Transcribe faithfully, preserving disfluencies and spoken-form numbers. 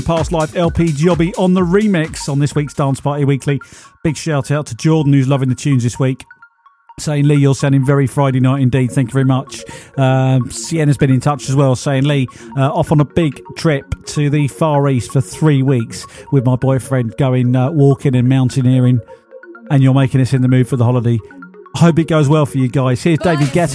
Past Life L P Jobby on the remix on this week's Dance Party Weekly. Big shout out to Jordan, who's loving the tunes this week, saying, Lee, you're sounding very Friday night indeed. Thank you very much. Um, Sienna's been in touch as well, saying, Lee, uh, off on a big trip to the Far East for three weeks with my boyfriend, going uh, walking and mountaineering, and you're making us in the mood for the holiday. I hope it goes well for you guys. Here's David Guetta.